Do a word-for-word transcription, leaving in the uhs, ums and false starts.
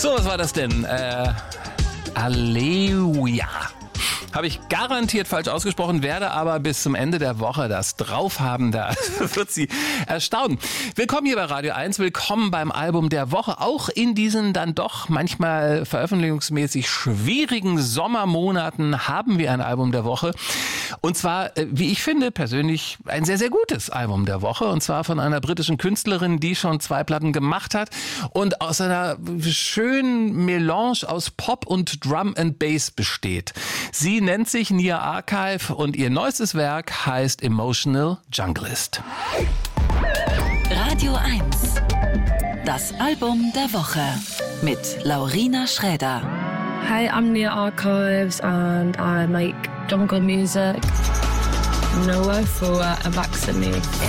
So, was war das denn? Äh, Aleluia. Habe ich garantiert falsch ausgesprochen, werde aber bis zum Ende der Woche das drauf haben. Da wird Sie erstaunen. Willkommen hier bei Radio eins, willkommen beim Album der Woche. Auch in diesen dann doch manchmal veröffentlichungsmäßig schwierigen Sommermonaten haben wir ein Album der Woche. Und zwar, wie ich finde, persönlich ein sehr, sehr gutes Album der Woche. Und zwar von einer britischen Künstlerin, die schon zwei Platten gemacht hat und aus einer schönen Melange aus Pop und Drum and Bass besteht. Sie nennt sich Nia Archive und ihr neuestes Werk heißt Emotional Junglist. Radio eins, das Album der Woche mit Laurina Schräder. Hey, I'm Nia Archives and I make jungle music. No, for a vaccine.